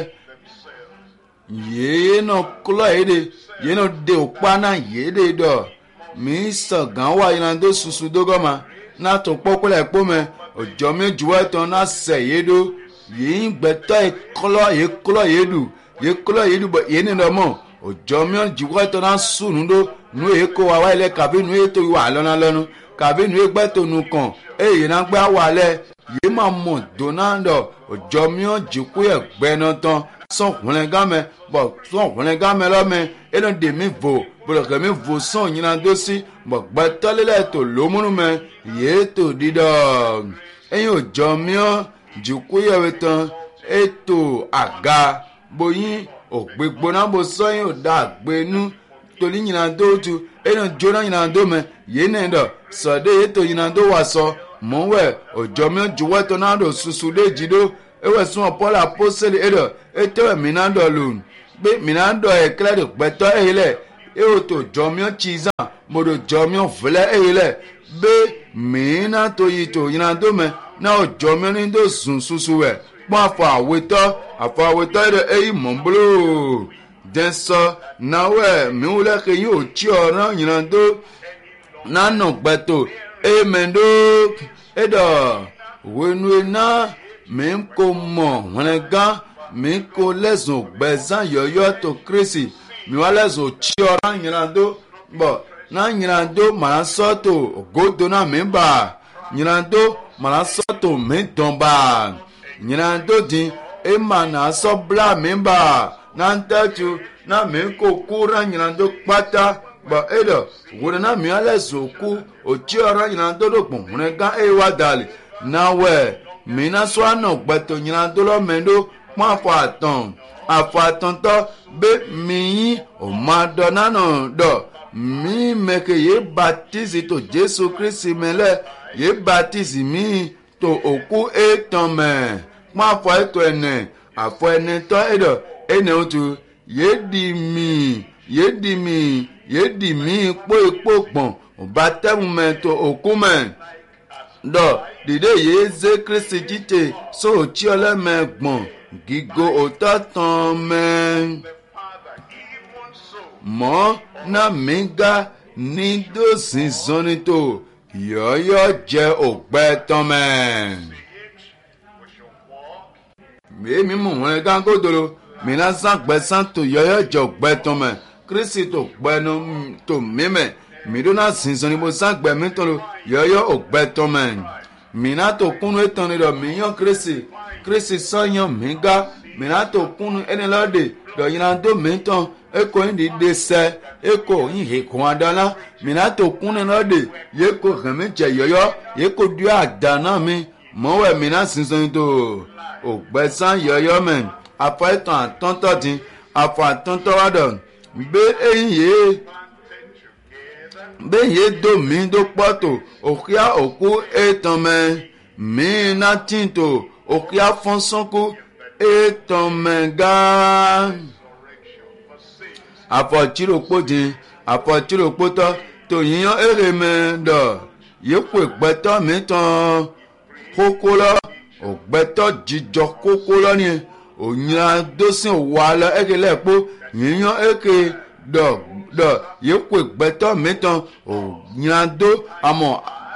yìí náà kúlọ̀ yìí dé yìí náà dé òpá náà yìí dé dọ̀ mí sọ̀gán wà yìí náà tó ṣuṣu dógọ́mà náà tó pọ́pọ́lẹ̀ pọ́ mẹ́ òjò mìíràn jìwẹ́ tán náà sẹ̀ yìí dó yìí gbẹ́tọ́ yìí kúlọ̀ yìí dù bọ̀ yìí nìdọ̀ mọ́ òjò mìíràn jìwọ́ tó náà sùn dó nu èyí kó wa wáyé lẹ kàbí nu èyí tó wà lọ́nà lọ́nu kàbí nu ègbẹ́ tó nu kàn èyí náà gbé wà lẹ yìí máa mọ̀ donald òjò mìíràn jìkú ẹ̀gbẹ́ náà tán sàn kúnlẹ̀ gámẹ́ bọ̀ sàn kúnlẹ̀ gámẹ́ lọ́mẹ́ ẹnu dèmí vò bọ̀dọ̀kẹ́ mi vò sàn yìí náà dó sí bọ̀ gbẹ́tọ́lélẹ̀ tó lómúnú mẹ́ yìí tó dídọ̀ ẹ̀yin òjò mìíràn jìkú ẹ̀wẹ̀ tán ètò àga bóyin ògbégbó náà bó sọ́yìn òdà àgbénú toli nyina do tu eno jona nyina do me yene ndo so de eto nyina do waso monwe ojomi juwe to na do susu de jido ewe sun Paul apostle edo eto minando lun be minando e klede gbeto ehile e o to jomi chiza modo jomi vle ehile be mina to yito nyina do me na ojomi ni do sun susu we kpɔn afɔ awetɔ yi ɖe eyi mɔblo dɛsɔ nawɛ miwu lɛ ke yi o tsiɔ na nyina do nanɔ gbɛto eye mɛ do eɖɔ wenue na mi ko mɔ hlẽ gã mi ko lɛzɔ gbɛzã yɔyɔ to krisi mi wa lɛzɔ tsiɔ na nyina do bɔ na nyina do mana sɔ to godo na mi ba nyina do mana sɔ to mi dɔn ba nyina do di ema na sɔ bla mi ba na ntɛtu na mi ko ku na nyina do kpata bɔ eɖɔ wòle na mi alɛ zoku otsiɔ na nyina do do gbɔngbɔn gã eye wa dali na wɛ mi na sɔ anɔ gbɛto nyina do lɔ mɛ do kpɔn afɔ atɔntɔ be mi yi o ma dɔ nanɔ dɔ mi mɛ ke ye baptisi to Jesu Kristi mɛ lɛ ye baptisi mi to oku etɔn mɛ kpɔn afɔ eto ene afɔ ene tɔ eɖɔ ene wotu ye di mi kpo ekpo gbɔn o ba tɛmu mɛ to oku mɛ dɔ dide ye ze Kristi tite so o tsiɔ lɛ mɛ gbɔn gigo o tɔ tɔn mɛ mɔ na mi ga ni do zinzɔni to yɔyɔ jɛ o gbɛ tɔn mɛ. mi mu wọn gán kódoro mi na san gbẹ̀san tó yọyọ jọ gbẹ̀tàn mẹ Kristi tó gbẹnu tó mímẹ mi do na zinzan ni mo san gbẹmí tán lo yọyọ ò gbẹ̀tàn mẹ mi na tó kúnú etàn ni dọ mi yan Kristi sọyàn mi ga mi na tó kúnú ẹni lọ́dẹ dọ yìnyín na dó mi tán eko yin di de sẹ eko yin he kún adana mi na tó kúnú lọ́dẹ yẹ ko hẹ̀mí jẹ yọyọ yẹ ko du àdáná mi mọ̀wẹ́ mi na zinzan tó ògbẹ́sán yọyọ mẹ́ afọ ìtàn àtọ́ntọ́ dín afọ àtọ́ntọ́ wádọ̀ bẹ́ẹ̀ yé do mi do pọ́tò òkúya òkú ètàn mẹ́ mi ná tìǹtò òkúya fọ́nsọ́nkú ètàn mẹ́ gáà afọ tìròpó dín afọ tìròpó tọ́ tó yíyan èrè mẹ́ dọ̀ yípo ìgbẹ́tọ́ mi tán kókó lọ ògbẹ́tọ́ jíjọ kókó lọ ni ònyìnà dósìn wà lọ èké lẹ́ẹ̀kpó yíyan èké dọ̀ yípo ìgbẹ́tọ́ mi tán ònyìnà dó àmọ́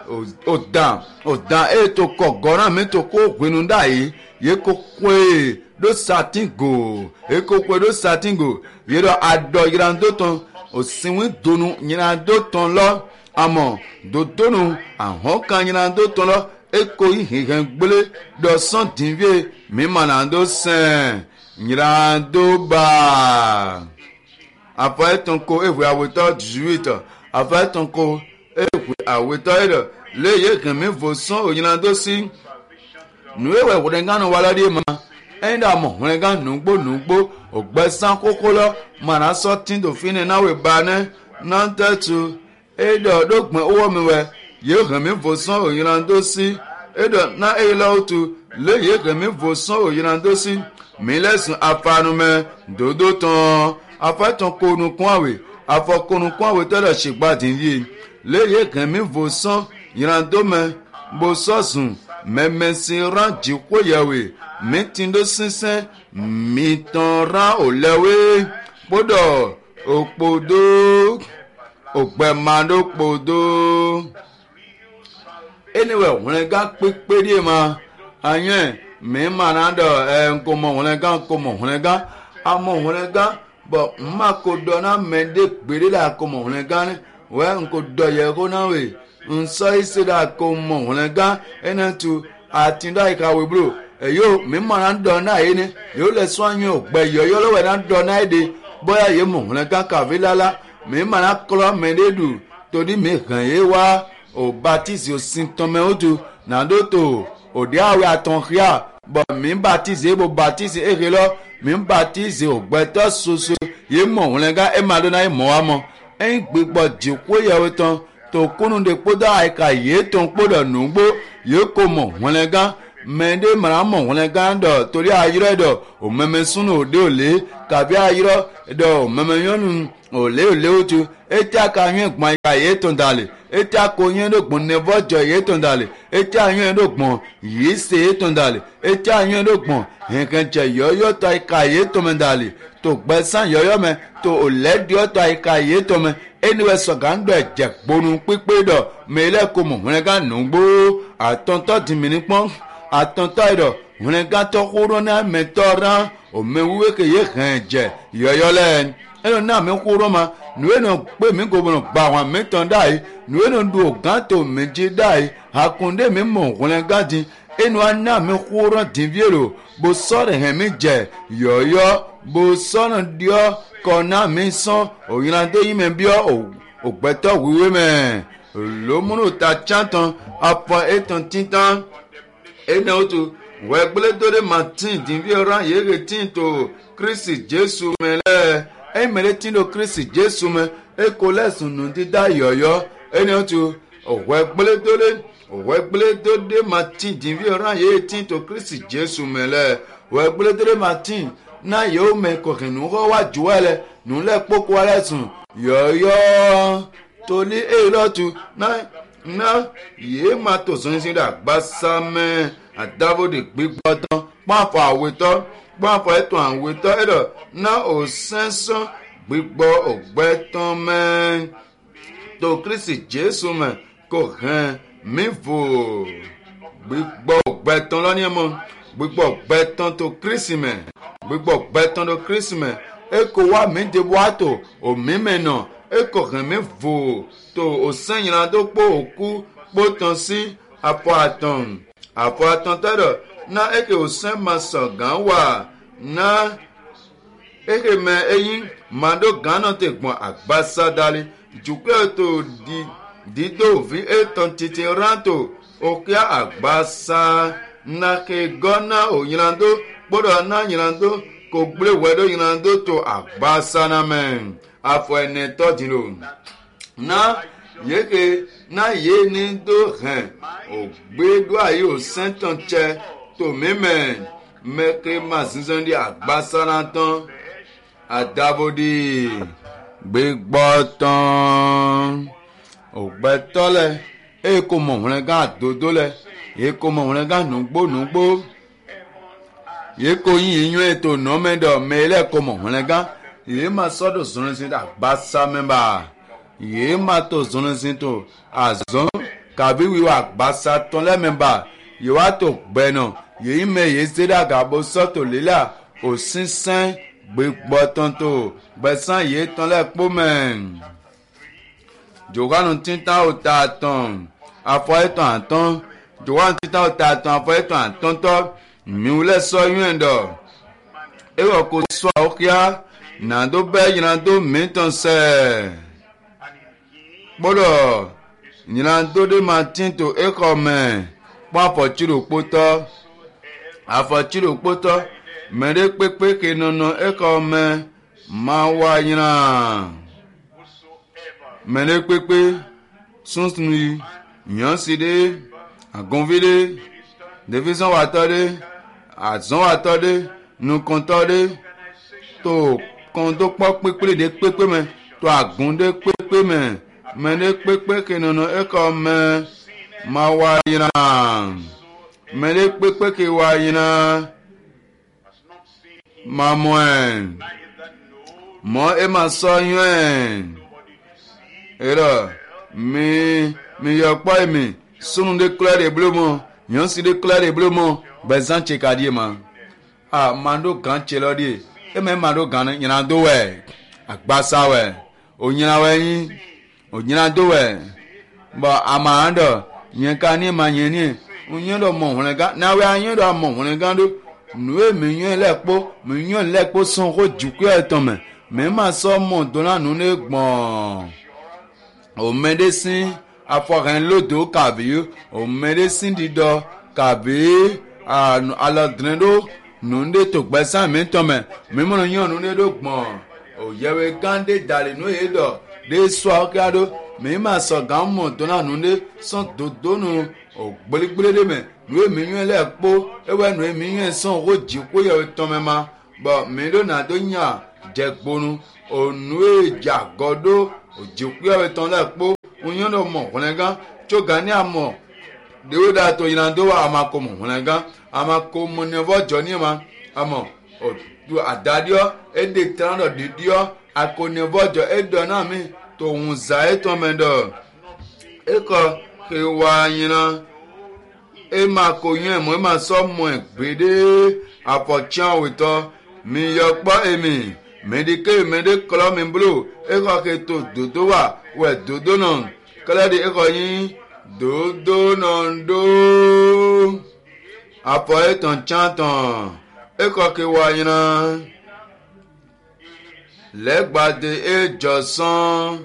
òdàn ètò kọ̀gọ́rà mi tó kó gbinu dà yìí yíko kwe do satingo yíko kwe do satingo yìí dọ̀ àdọ̀ yìnyín dó tán òsínwó donu yìnyín dó tán lọ àmọ́ dòdónu àhọ́n kan yìnyín dó tán lọ eko ihihen gbele dɔ sɔn dinvie mi mana do sɛn nyira do baa afɔ etɔn ko eʋue awetɔ 18 afɔ etɔn ko eʋue awetɔ eɖe le ye hɛmi vo sɔn o nyira do si nu ewɛ ʋlɛgã no wala di ma ɛyin dɛ amɔ ʋlɛgã nugbo ogbɛsan koko lɔ mana sɔ tin do fi ne nawe ba ne nantɛtu eɖe do gbɛ owó mi wɛ ye hɛmi vo sɔn o nyira do si eɖe na eye la wotu le ye hɛmi vo sɔn o nyira do si mi lɛ sun afanu mɛ dodo tɔn afɛtɔn konukun awe afɔ konukun awe tɛ lɛ sigba din yi le ye hɛmi vo sɔn nyira do mɛ bo sɔsun mɛmɛsi ran dziko yawe mi ti do sinsɛn mi tɔn ran o lɛwe kpɔdɔ okpodo ògbẹ̀màdó kpòdó anyway wọn gán pépé díẹ̀ ma àyẹ̀ mi mà náà dọ̀ nkòmọ̀ wọn gán àmọ̀ wọn gán bọ̀ mma kò dọ̀ náà mẹ́ndé gbèrè là kòmọ̀ wọn gán wẹ́ nkò dọ̀ yẹ kó náà wẹ̀ nsọ́ ìṣe là kòmọ̀ wọn gán ẹnẹ tu àtìndá ìkàwé bro ẹ̀yọ́ mi mà náà dọ̀ náà yé ni yóò lẹ̀ sọ́ àyẹ̀ ògbẹ̀ yọ̀yọ́ lọ́wọ́ náà dọ̀ náà yé de bóyá yé mọ̀ wọn gán kàwé lálá mi mana kɔlɔ mɛ de du torí mi hàn yé wa o baptise o sin tɔmɛ o tu nàdó tó o de awo atɔn xia bɔn mi baptise ebo baptise eke lɔ mi baptise o gbɛtɔ soso yé mɔ wòle gã ema do na yé mɔ wa mɔ ɛyin gbégbɔ dzikó yɛwò tɔn tó kunu de kpódà ayika yé tɔn kpódà nùgbó yé ko mɔ wòle gã mɛ de mana mɔ wòle gã dɔ torí ayirɔ dɔ o mɛmɛ sunu o de o lé kàbí ayirɔ dɔ o mɛmɛ nyɔnu ole wotu eti aka nyue gbɔn yi ka ye tɔn dali eti akonye do gbon ne vojo ye tondale eti anyo do gbon yi se tondale eti anyo do gbon henkan che yoyo to ika ye tomendale to gbesan yoyo me to oledio to ika ye tome anyway so gangbe je gbonu pipe do mele ko mo wen ga nugbo atonto dimini pon atonto ido wen ga to kuro na metora o mewe ke ye je yoyo le eno na me kuro ma nuwe no pe mi go bono gba wan meton dai nuwe no du ogan to meje dai akunde mi mo wen ga din enu ana mi kuro din viero bo sore he mi je yoyo bo sona dio kona mi son oyina to yi me bio ogbeto wiwe me lo muno ta chanton apo eton tintan ena otu we gbele to de martin din viera ye tin to Christ Jesu mele emele tin to Christ Jesu me e ko lesun nu di da yoyo ena otu we gbele to de martin din viera ye tin to Christ Jesu mele we gbele to de martin na yo me ko kenu ko wa juwele nu le poku wale sun yoyo to ni e lotu na ye ma to sun sin da gbasa me adavo de gbigbo tan pa fo aweto pa fo eto aweto edo na o senso gbigbo ogbetan me to Kristi Jesu me ko han mi vo gbigbo ogbetan lo ni mo gbigbo ogbetan to Kristi me gbogbo beton do Christmas eko wa mi de wato o mi mena eko kan mi vo to o sanyira do po oku potan si apo atan tado na eke o san masogan wa na eke me eyin mando gana te gbon agbasa dali jupe to di do vi eton titi ranto o kia agbasa na ke gona o yirando gbọ́dọ̀ na yìnrando kò gbé wẹ́dọ̀ yìnrando tó àgbàsánà mẹ́ afọ ẹni tọ́jìnlò na yéke na yé ní tó hẹn ò gbé dó ayé ò sẹ́ńtàn tsẹ tó mímẹ́ mẹ́kẹ́ má sísẹ́ ní àgbàsánà tán àdàbòdì gbégbọ́ tán ògbẹ́tọ́ lẹ èyí kò mọ̀ wọ́n gán àdódó lẹ èyí kò mọ̀ wọ́n gán nùgbó. Ye ko yin yin eto no medo mele ko mo hunega ye ma sodo zunun sin da gbasa member ye ma to zunun sin to azon kabi wi wa gbasa ton le member ye wa to gbeno ye me ye se da gabo soto lela o sinsin gbegbo ton to besan ye ton le po men joganu tinta o ta ton afo eton aton joganu tinta o ta ton afo eton aton to mi wule so yuendo ewo ko so okia na do be yina do minton se bodo yina do de martin to ekome pa fochiro poto mere pepe ke nono ekome ma wa yina mere pepe sunni yan side agonvile division watode azon atode nu kontode to kondo po pepe de pepe me to agunde pepe me ne pepe ke nono eko me ma wa yina me ne pepe ke wa yina ma mo e ma so yuen era mi yo pa mi sunu de clair de bleu mo yon si de clair de bleu mo bezan chekadie ma mando gan chelodi e me mando gan nyina do we agbasa we onyina we yin onyina do we ba amando yen kan ni ma yen ni onyin do mo hun ga na we ayin do mo hun ga do nu e mi yen lepo son ko juku eton me ma so mo do na nu ne gbon o medicine aforan lodo kabi o medicine dido kabi aladrendo nunde to gbesan mi tome mi mo yan nunde do gbon o yewe gande dale no edo de so akado mi ma so gan mo to na nunde son dodo nu o gbelegbele de me nu mi yan lepo ewe nu mi yan son o ji ko ye tome ma bo mi do na do yan je gbonu o nu eja godo o ji ko ye ton lepo unyo no mo hunega choga ni amo de da to yinando wa amako mo hunega amako mo ne vo joni ma amo o du adadio e de trando de dio akone vo jo e do na mi to unza e to mendo e ko ke wa yina e ma ko yen mo e ma so mo gbede apochan wito mi yo po emi medike medikolo mi blu e ko ke to dodo wa we dodo non kala de e ko yin dodo non do apo e ton chanton e ko ke wa yina legbade e josan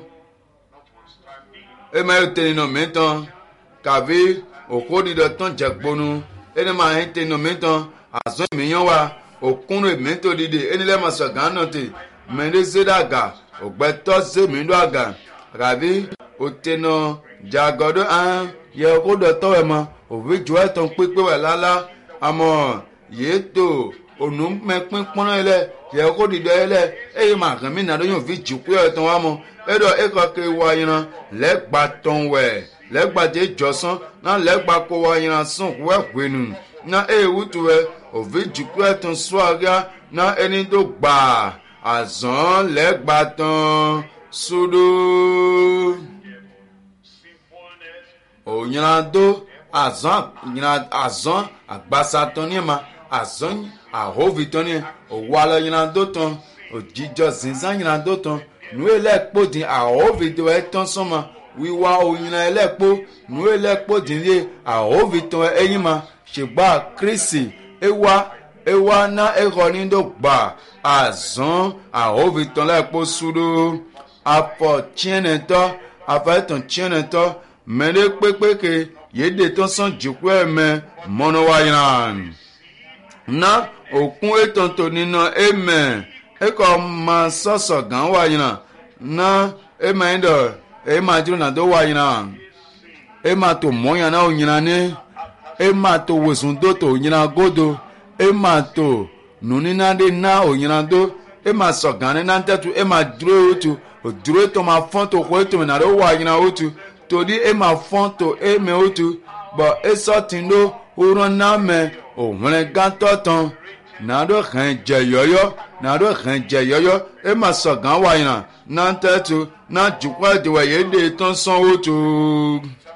e ma te no meton kavi okodi do ton jagbonu ene ma hente no meton azo miyan wa okunu emento dide eni le ma so gana te mende zedaga ogbeto ze mindo aga kavi oteno jagodo an ye ko do to e mo ovi jo eton pepe we lala amo yeto onu mepin pon ele ye ko dide ele e ma kan mi na do yan vi jiku eton wa mo edo e ko ke wa yan legba ton we legba je josan na legba ko wa yan sun we gwenu na e wutuwe ovi jiku eton swaga na eni do gba azan legba ton sudu onyanado azan agbasatoniema azan ahovitoni owala yanado ton ojijo zinzan yanado ton nu elepo din ahovito eton soma wiwa oyina elepo nu elepo din le ahovito eyima shegba krisi ewa na ehoni do gba azan ahoviton lepo sudo apo chieneto afeton chieneto mede pepeke yede ton san jiku eme mono wayan na okun eton to nino eme eko ma soso gan wayan na eme ndo ema jiro na do wayan ema to moyan na onyina ne ema to wesun do to onyina godo ema to nunina de na onyina do ema so gan na ntetu ema duro otu oduro to ma fon to ko to na do wayan otu todi e ma fon to e me otu bo e so tindo oran na me ohun gan totan na do kan je yoyo e ma so gan wa yan na tetu na jukwa de wa ye de ton son otu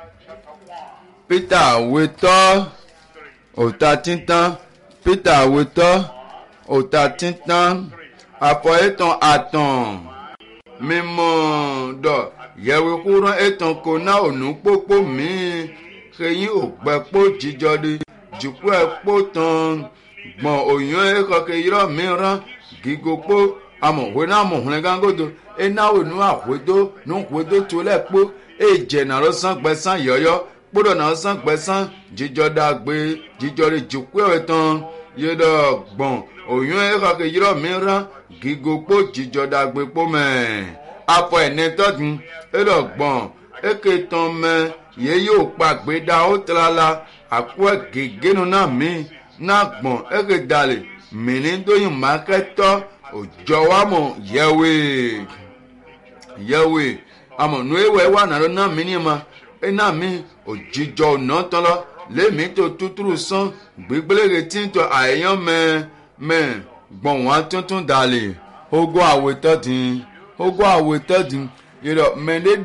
Peter weto ota tintan Peter weto ota tintan apo eton aton mimo do yewe kuran etan ko na onu popo mi keyin ogbepo jijode juku epo tan gbon oyan e ko ke iro miran gigopo amo we na mo hun gangodo e na onu ahwedo nu hwedo to lepo e je na ro san gbesan yoyo podo na san gbesan jijoda gbe jijore juku etan yedo gbon oyan e ko ke iro miran gigopo jijoda gbe po me apo ene todun elogbon eketon me ye yo pagbe da o trala akwa gegenu na mi na gbon ekedale mini do yin marketo ojo wa mo yewe amo nu ewe wa na ro na mi ni ma na mi ojijo na tolo le mi to tuturu san gbegbelere tin to ayan me gbon wa tuntun dale ogo awetodin yero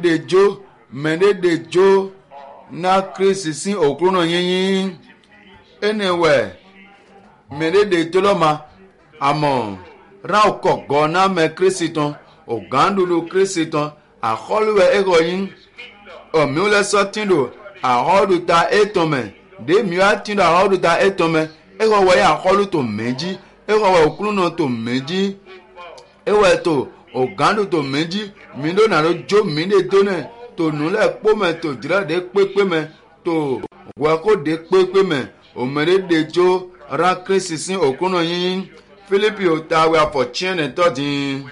menedejo na krisi sin okruno yin anyway menedejo lo ma amo ra okogo na me krisi ton ogandudu krisi ton aholuwe ego yin omi o le so tindo ahoduta etome de mi atindo ahoduta etome ego we aholu to meji ego we okruno to meji ewe to ogandu to meji mindo na ro jo minde done to nule po me to jira de pepe me to wa ko de pepe me o mere de jo ra krisi sin okuno yin Philippi o ta we for chene to din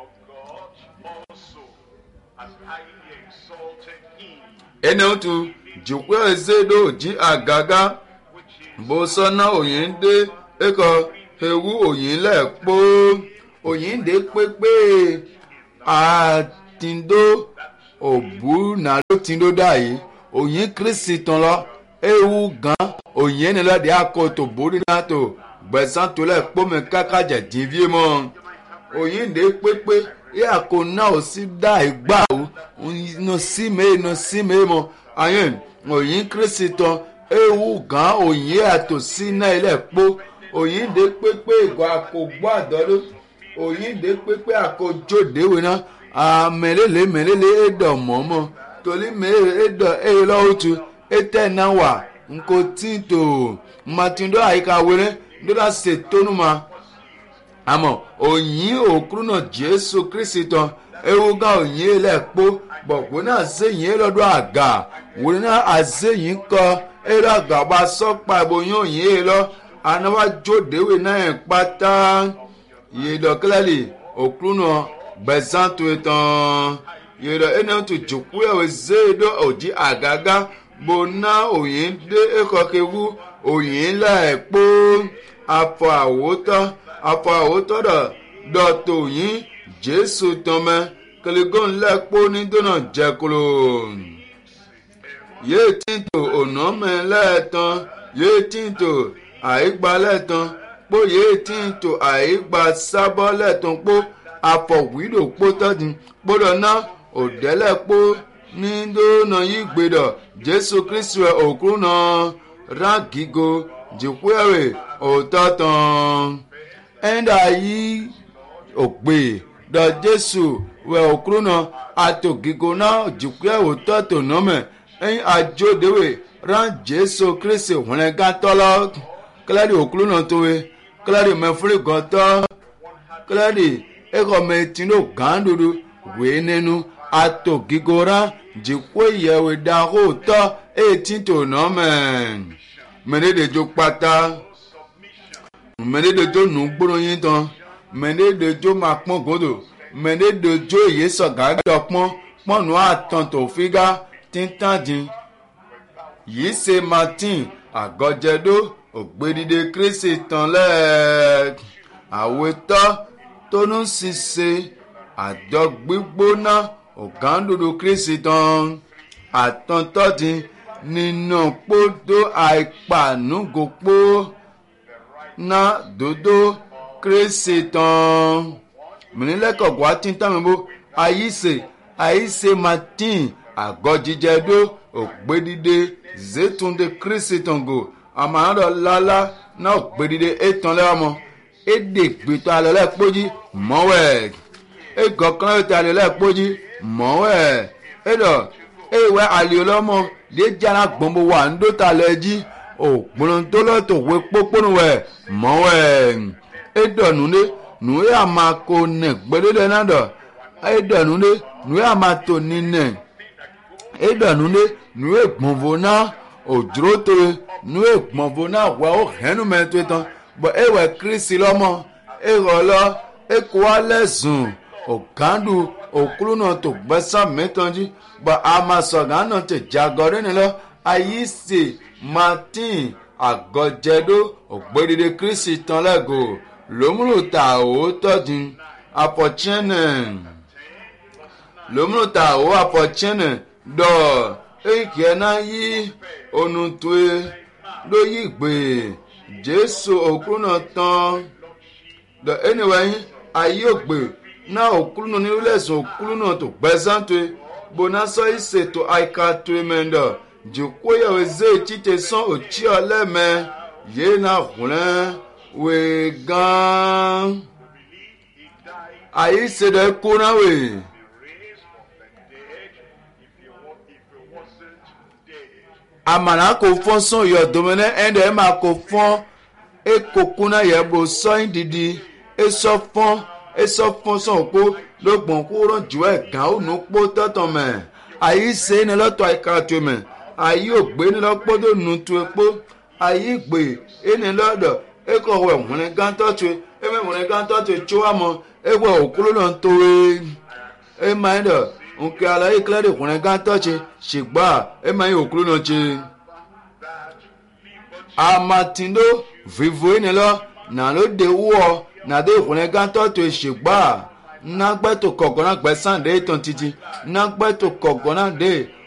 ene otu jukwe ezedo ji agaga bo so na oyin de eko ewu oyin le po oyin de pepe atindo òbú nà ló ti ló dà yìí òyìn kristi tán lọ ewu gan òyìn ni lọ́dẹ̀ akọ̀tò borí náà tó gbẹ̀sán tó lẹ̀ kpọ́mẹ kákájà dìbí mọ́ òyìn dé pépé yẹ àkó náà ó sì dá ìgbà ó nà sí mẹ́ mọ́ ayé òyìn kristi tán ewu gan òyìn àtò sí náà ilẹ̀ kpó òyìn dé pépé ìgbà àkó gbọ́ àdọ́ló òyìn dé pépé àkó jódèwé náà mẹ́lẹ́lẹ́ ẹ̀dọ̀ mọ́mọ́ torí ẹ̀dọ̀ lọ́wọ́tú ẹ̀tẹ̀ náà wà nkò tí tó màtúndó àyíká wẹrẹ lọ́dà ṣètònú ma àmọ́ òyìn òkúrú náà jésù kristi tán ewu gan òyìn ẹlẹ́pọ̀ bọ̀pọ̀ náà sẹ́yìn lọ́dọ̀ àgà wọ́n náà àṣeyìn kọ́ ẹ̀rọ àgà bá sọ́pà ìbòyìn òyìn ẹ̀ lọ anáwájú òdèwé náà ẹ̀ pátá yìí òkúrú náà gbẹ̀sán tó tán yìí ẹni tó jòkú ẹ̀wẹ̀ zéèdó òjì àgàgà bó ná òyìn dé ẹ̀kọ́ kewu òyìn lẹ́ẹ̀pọ̀ afọ àwòtọ́ dọ̀tò òyìn jésù tọ́mẹ́ kẹlẹ́gọ́n lẹ́ẹ̀pọ̀ ní dọ́nà jẹ́kúrò yéé tìǹtò ònàmẹ́ lẹ́ẹ̀tàn yéé tìǹtò àìgbà lẹ́ẹ̀tàn pọ̀ yéé tìǹtò àìgbà sábọ́ lẹ́ẹ̀tàn pọ̀ afọwídò kpótọ́dún kpódọ̀ ná òdẹ́lẹ̀ kpó ní dóná yìí gbédọ̀ jésù kristu òkúrú náà rágìgò jìkwẹ́rẹ́ òtọ́tàn ẹ̀ńdà yìí ògbè dọ̀ jésù wẹ̀ òkúrú náà àtògìgò náà jìkwẹ́rẹ́ òtọ́tàn nọ́mẹ̀ ẹ̀yìn àjòdèwé rán jésù kristu wọ̀nẹ̀ gàtọ́lọ́ kílẹ̀dì òkúrú náà tówe kílẹ̀dì mẹ́fúrì gọ́tọ́ kílẹ̀dì ẹ̀kọ́ mẹ́tìnnú gàdúrú wèé nínú àtò gígóra jìkó ìyẹ̀wò ìdáhó tọ́ ètí tó nà mẹ́. mẹ́rẹ́dẹ̀jọ́ pátá mẹ́rẹ́dẹ̀jọ́ nù gbóró yín tán mẹ́rẹ́dẹ̀jọ́ máa pọ́n gòdò mẹ́rẹ́dẹ̀jọ́ èyí sọ̀gá gbọ́ pọ́nù àtàn tó fígá tíntàdín yìí ṣe martin àgọ́jẹ́dó ògbédìde kristi tán lẹ́ẹ̀ àwòtọ́ tónú ṣiṣẹ́ àdọ́gbígbóná ọ̀gáńdòdò kristi tán àtọ̀ntọ́dín nínú kpódó àìpànúgòpó ná dòdò kristi tán mìíràn àti ntàmìbó àyíṣe martin àgọ́jíjẹ́dó ògbédìde zétúndé kristi tán gò àmàlà lálá náà ògbédìde ètàn lẹ́wọ̀n mọ́ èdè gbètò alẹ́lẹ́ kpójì mọ́wẹ́ egọ̀kan ètò alẹ́lẹ́ kpójì mọ́wẹ́ ẹ̀dọ̀ ewé aliolọ́mọ lẹ́jàrá gbọ̀nbó wà ńdóta lẹ́jì ògbóntólọ́tò wé kpókpónú wẹ̀ mọ́wẹ́ ẹ̀dọ̀ nùwé àmàkò nẹ̀ gbẹ́dẹ́dẹ́ náà dọ̀ ẹ̀dọ̀ nùwé àmàtò nínẹ̀ ẹ̀dọ̀ nùwé gbọ̀nbó náà òdúró tó nùwé gbọ̀nbó náà wẹ̀ ó hẹ́nu mẹ́tò tán bọ̀ ewé kristi lọ́mọ ewé ekò alẹ́sùn ọ̀gándù òkúrú náà tó gbẹ́sàn mẹ́tọ́jú bọ̀ amasọ̀gá náà tó jagọ́rẹ́ nílọ ayíṣe martin àgọ́jẹ́dó ògbédìde kristi tán lẹ́gọ̀ lómúlò tà ó tọ́jú àpọ̀chẹ́nẹ̀ dọ̀ èkìẹ́ náà yí onútùé lóyè gbé jésù òkúrú náà tán the anyway ayé ògbè náà òkúrú náà nílẹ̀sùn òkúrú náà tó gbẹ́sán tó bonasọ ìṣètò àìká tó mẹ́ndọ̀ jòkó yẹ̀wò zé títẹ̀ sán òtí ọlẹ́mẹ́ yéé náà hùrẹ́ wèé gan ayé ìṣèdọ̀ ẹ̀kú náà wèé. Amana kò fọ́n sán yọ domine ẹ̀ndẹ̀ ẹ̀ máa kò fọ́n ekoko náà yẹ bó sọ́yìn didi esọ fọ́n sán òpó lọ́gbọ̀n kó rán jù ẹ̀ gàn ó nù kpó tọ́tọ̀ mẹ́ àyè ṣe ní lọ́tọ̀ àyíká tó mẹ́ àyè ògbé ní lọ́kpọ́ tó nù tó ekpó àyè gbé ẹni lọ́dọ̀ ekọ̀ wẹ̀ wọ̀nẹ́ gántọ́ tó ẹ̀mẹ́ wọ̀nẹ́ gántọ́ tó tso àmọ́ ẹ̀wẹ̀ òkúrò náà tó ẹ̀ máa ń dọ̀ nke alaye kílẹ̀dì wọ̀nẹ́ gántọ́ tó ṣègbà ẹ̀ máa ń òkúrò náà tó amatindo vivo ẹni lọ nàló de wọ́ nàdé wọ̀nẹ́ gántọ́ tó ṣègbà nagbɛto kɔgɔna gbɛsan de etɔn titi nagbɛto kɔgɔna de